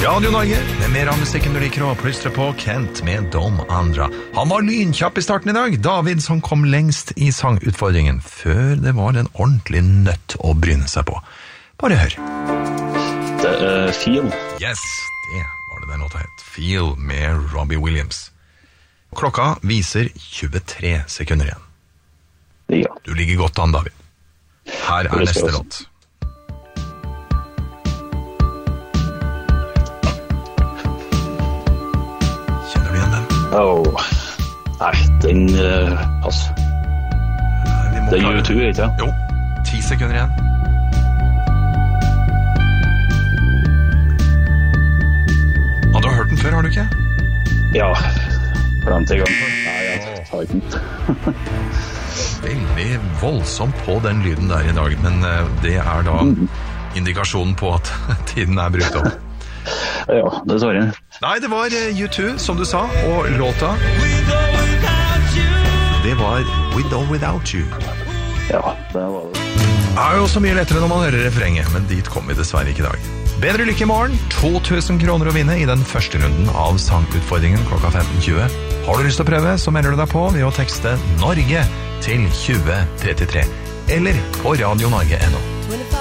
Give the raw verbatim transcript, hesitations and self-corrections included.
Radio Norge, med mer av musikken du liker å plystre på. Kent med Dom Andra. Han var lynkjapp i starten i dag. David som kom lengst i sangutfordringen, før det var en ordentlig nøtt å bryne seg på. Bare hør. Det er Feel. Yes, det var det den låta het. Feel med Robbie Williams. Klokka viser tjuetre sekunder igjen. Ja. Du ligger godt an, David. Her er neste låt. Kjenner du igjen den? Åh, nei, den, uh, pass. Det er U to, ikke det? Jo, ti sekunder igjen. Ja, du har hørt den før, har du ikke? Ja, glemt i gang. Nei, jeg tar ikke den. Veldig voldsomt på den lyden der i dag, men det er da indikasjonen på at tiden er brukt opp. Ja, dessverre. Nei, det var U to, som du sa, og låta det var With or Without You. Ja, det var det. Det er jo så mye lettere når man hører refrenget, men dit kommer vi dessverre ikke i dag. Bedre lykke i morgen, to tusen kroner å vinne i den første runden av sangutfordringen klokka femten tjue. Har du lyst til å prøve, så melder du deg på ved å tekste Norge til tjue trettitre, eller på radio norge punktum no.